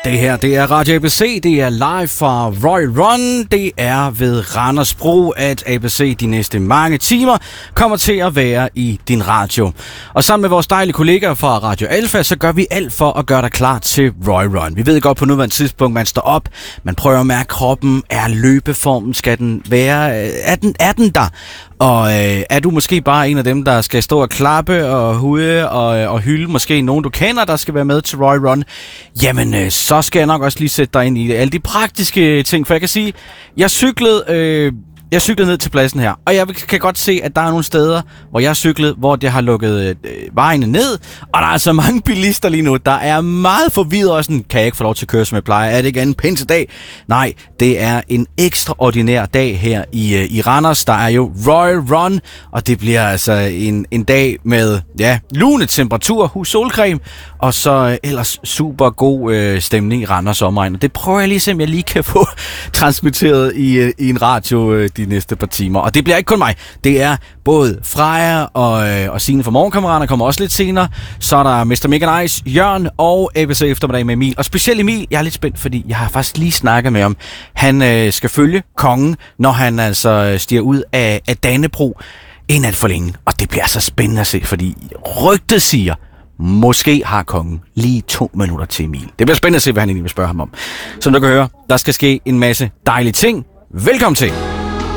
Det her, det er Radio ABC, det er live fra Roy Run, det er ved Randers Bro, at ABC de næste mange timer kommer til at være i din radio. Og sammen med vores dejlige kollegaer fra Radio Alfa, så gør vi alt for at gøre dig klar til Roy Run. Vi ved godt på nuværende tidspunkt, man står op, man prøver at mærke kroppen, er løbeformen, skal den være, er den der? Og er du måske bare en af dem, der skal stå og klappe og hude og hylde måske nogen, du kender, der skal være med til Roy Run, jamen så skal jeg nok også lige sætte dig ind i alle de praktiske ting. For jeg kan sige, jeg cyklede ned til pladsen her, og jeg kan godt se, at der er nogle steder, hvor jeg cyklede, hvor det har lukket vejene ned, og der er altså mange bilister lige nu, der er meget forvirret og sådan, kan jeg ikke få lov til at køre, som jeg plejer? Er det ikke en pinsedag? Nej, det er en ekstraordinær dag her i Randers. Der er jo Royal Run, og det bliver altså en dag med lune temperatur, solcreme, og så ellers super god stemning i Randers omegn. Det prøver jeg lige, jeg lige kan få transmitteret i en radio de næste par timer. Og det bliver ikke kun mig. Det er både Freja og Signe fra Morgenkammeraterne kommer også lidt senere. Så er der Mr. Mega Nice, Jørgen og ABC Eftermiddag med Emil. Og specielt Emil, jeg er lidt spændt, fordi jeg har faktisk lige snakket med ham. Han skal følge kongen, når han altså stiger ud af Dannebro en nat for længe. Og det bliver så spændende at se, fordi rygtet siger, måske har kongen lige 2 minutter til Emil. Det bliver spændende at se, hvad han egentlig vil spørge ham om. Som du kan høre, der skal ske en masse dejlige ting. Velkommen til!